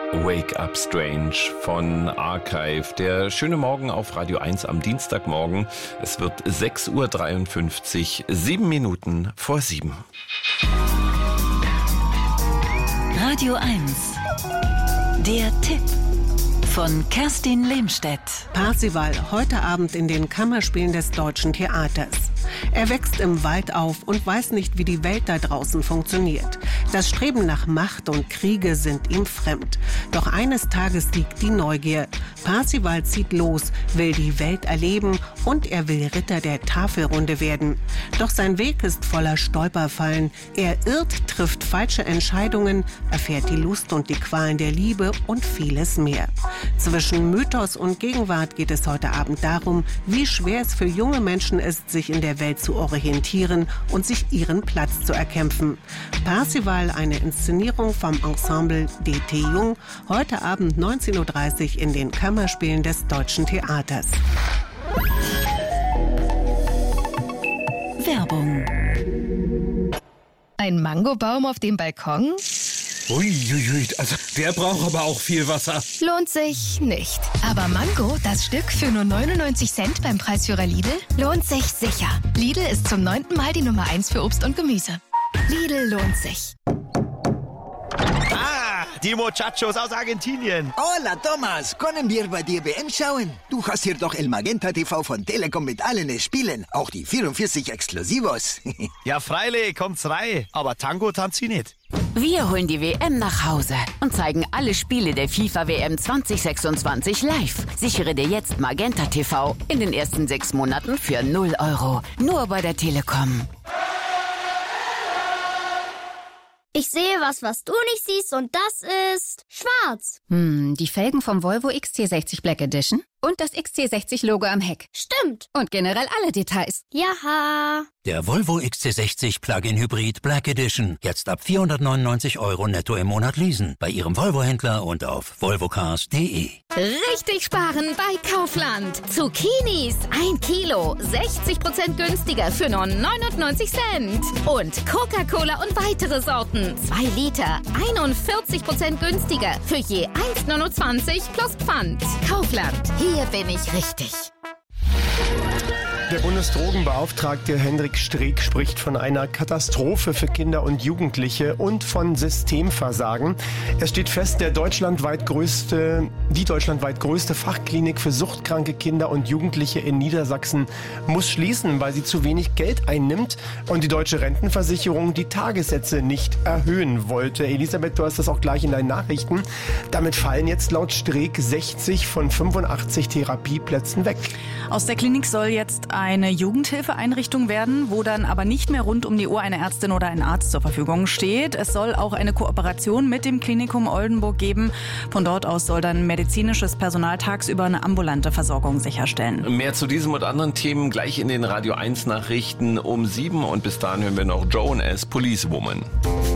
Wake Up Strange von Archive. Der schöne Morgen auf Radio 1 am Dienstagmorgen. Es wird 6:53 Uhr, 7 Minuten vor 7. Radio 1, der Tipp von Kerstin Lehmstedt. Parzival, heute Abend in den Kammerspielen des Deutschen Theaters. Er wächst im Wald auf und weiß nicht, wie die Welt da draußen funktioniert. Das Streben nach Macht und Kriege sind ihm fremd. Doch eines Tages siegt die Neugier. Parzival zieht los, will die Welt erleben und er will Ritter der Tafelrunde werden. Doch sein Weg ist voller Stolperfallen. Er irrt, trifft falsche Entscheidungen, erfährt die Lust und die Qualen der Liebe und vieles mehr. Zwischen Mythos und Gegenwart geht es heute Abend darum, wie schwer es für junge Menschen ist, sich in der Welt zu orientieren und sich ihren Platz zu erkämpfen. Parzival, eine Inszenierung vom Ensemble D.T. Jung, heute Abend 19:30 Uhr in den Kammerspielen des Deutschen Theaters. Werbung. Ein Mangobaum auf dem Balkon? Uiuiui, also der braucht aber auch viel Wasser. Lohnt sich nicht. Aber Mango, das Stück für nur 99 Cent beim Preisführer Lidl, lohnt sich sicher. Lidl ist zum 9. Mal die Nummer 1 für Obst und Gemüse. Lidl lohnt sich. Die Muchachos aus Argentinien. Hola, Thomas. Können wir bei dir WM schauen? Du hast hier doch El Magenta TV von Telekom mit allen Spielen. Auch die 44 Exklusivos. Ja, freilich, kommt's rein. Aber Tango tanzt sie nicht. Wir holen die WM nach Hause und zeigen alle Spiele der FIFA WM 2026 live. Sichere dir jetzt Magenta TV in den ersten 6 Monaten für 0 €. Nur bei der Telekom. Ich sehe was du nicht siehst und das ist schwarz. Die Felgen vom Volvo XC60 Black Edition und das XC60-Logo am Heck. Stimmt. Und generell alle Details. Jaha. Der Volvo XC60 Plug-in Hybrid Black Edition. Jetzt ab 499 € netto im Monat leasen. Bei Ihrem Volvo-Händler und auf volvocars.de. Richtig sparen bei Kaufland. Zucchinis 1 Kilo, 60% günstiger für nur 99 Cent. Und Coca-Cola und weitere Sorten 2 Liter, 41% günstiger für je 1,29 plus Pfand. Kaufland, hier bin ich richtig. Der Bundesdrogenbeauftragte Hendrik Streeck spricht von einer Katastrophe für Kinder und Jugendliche und von Systemversagen. Es steht fest, die deutschlandweit größte Fachklinik für suchtkranke Kinder und Jugendliche in Niedersachsen muss schließen, weil sie zu wenig Geld einnimmt und die deutsche Rentenversicherung die Tagessätze nicht erhöhen wollte. Elisabeth, du hast das auch gleich in deinen Nachrichten. Damit fallen jetzt laut Streeck 60 von 85 Therapieplätzen weg. Aus der Klinik soll jetzt eine Jugendhilfeeinrichtung werden, wo dann aber nicht mehr rund um die Uhr eine Ärztin oder ein Arzt zur Verfügung steht. Es soll auch eine Kooperation mit dem Klinikum Oldenburg geben. Von dort aus soll dann medizinisches Personal tagsüber eine ambulante Versorgung sicherstellen. Mehr zu diesem und anderen Themen gleich in den Radio 1 Nachrichten um 7 und bis dahin hören wir noch Joan as Policewoman.